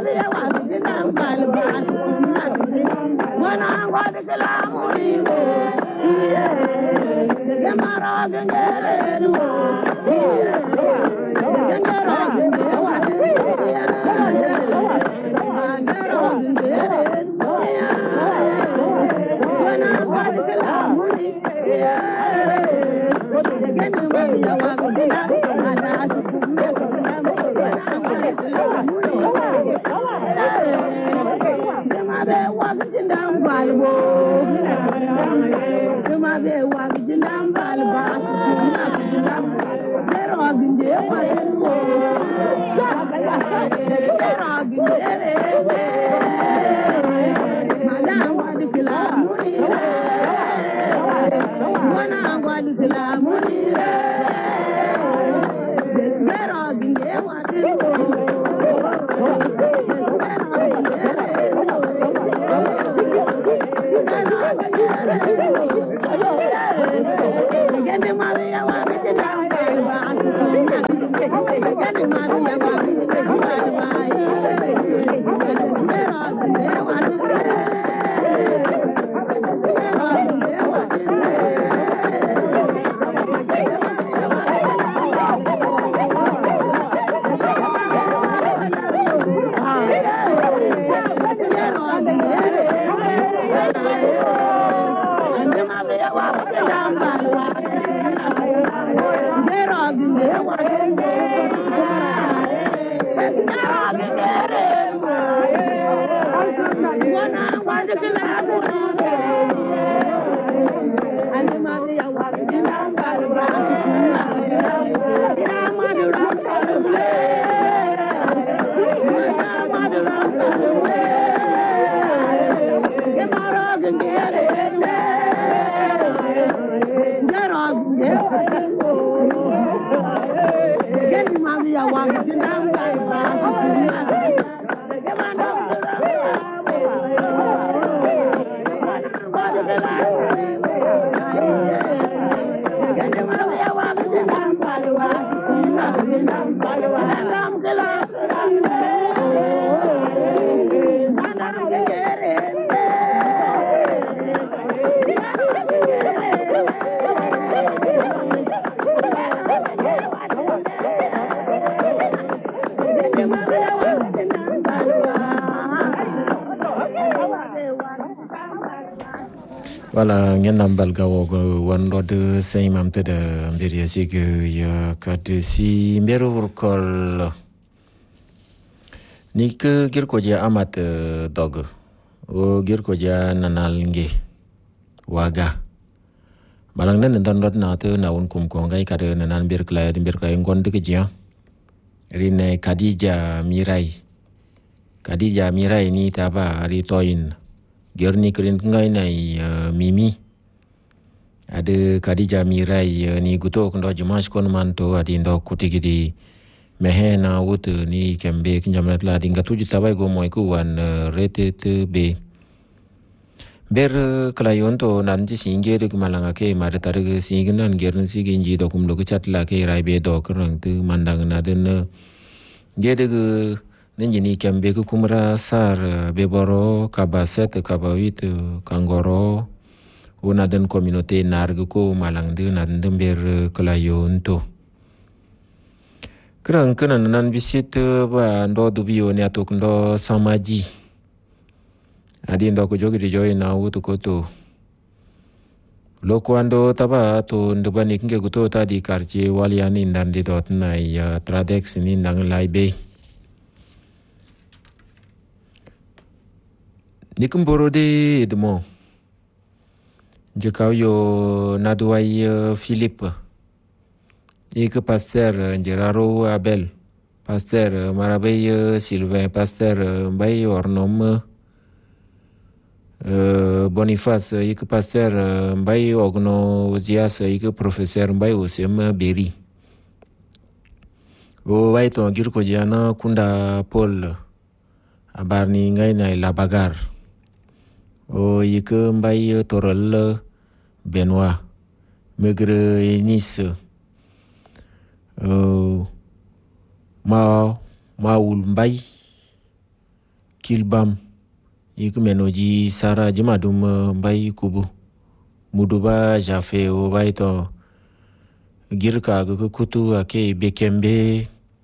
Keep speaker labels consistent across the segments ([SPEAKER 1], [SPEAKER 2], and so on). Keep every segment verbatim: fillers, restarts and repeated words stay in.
[SPEAKER 1] Voilà, ngenam balga wogo wando de say mamte de mbiri asig ya kat si mbero urkol nik gir ko ja amat dog o gir ko ja nanal nge waga balang nan dan rot na te na un kum ko ngai kade nan bir klay bir klay ngon de gja rine Khadija Mirai Khadija Mirai ni taba ri toin gerni krin ngai nai uh, mimi ada Khadija Mirai uh, ni guto ndo jumas kon manto adi ndo kutigidi mehena wut ni kembe kinjamlat la dinga tuju tabai go moy ku wan uh, rete te be ber uh, klayon to nan ji singe de malanga ke mar tar ge singinan gerni sigi nji do kum lo chat la ke rai be do krang tu mandang na den uh, gede ge Nenjini kembe ku kumra sar beboro kabaset kabawit kangoro una den communauté nargu ko malang de nan dember klayon to krang kanan nan visit ba ndo dubio ne atok ndo samaji adi ndo ko jogi de joy na wutu ko to loko ando taba to ndubani nge guto ta di quartier waliani ndandi dot na ya tradex ni nang laibe Nikum borode edmo Jekau yo naduai Philippe Ik pasteur Geraro Abel Pasteur Marabey Sylvain Pasteur Mbay Ornom Boniface Ik pasteur Mbay Ogno Zias Ik professeur Mbay Osem Beri O waito girko jana kunda Paul Abarni ngai nai labagar O yike Mbay Torel Benoit Megre Nice uh, Ma Maul Mbay kilbam ik menoji sara jimadum bai kubu muduba jafe o bai to girka ga kutu ake bekembe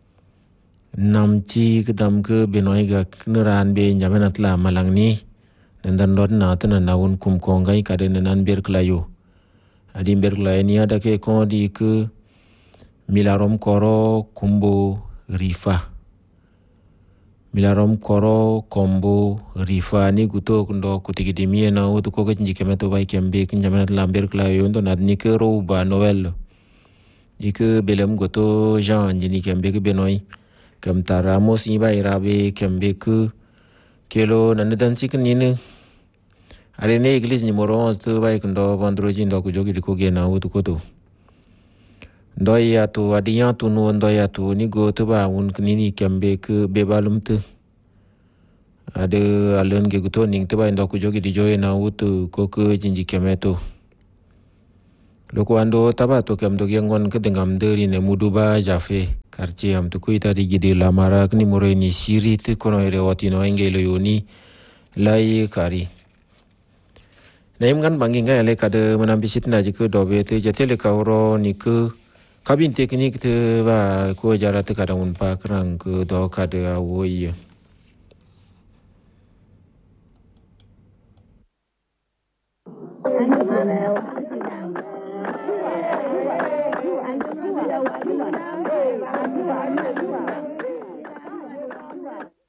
[SPEAKER 1] namci kedam ke benoi ga neran be njamenat la malangni dan dot na tana nawun kum kongai kade nan ber klayo adi ber klayo ni ada ke ko di ke milarom koro kumbo rifa milarom koro kombo rifa ni guto kundo kutigidi mie na utu ko kenji kemeto bai kembe njamenat la ber klayo ndo nad ni ke roba noel ike belem goto Jean jini kembe ke benoi kem taramos ni ba irabe kembe ke kelo nandan chicken ni are ne iglis ni moron to ba ikndo bandroji ndo ku jogi ko gena utu koto ndo ya to adiya to no ndo ya to ni go to ba un knini kembe ke bebalum te ade alen ge goto ning to ba ndo ku jogi di joy na utu ko ke jinji kemeto loko ando taba to kem do gengon ke dengam deri ne muduba jafe karche am to kuita di gidi la marak ni moreni siri te kono ere watino engelo yoni lai kari naim kan bangi ngai ale kade menambisit na jiku dobe te jatele kauro ni ke kabin teknik te ba ko jara te kadang un pa krang ke do kade awoi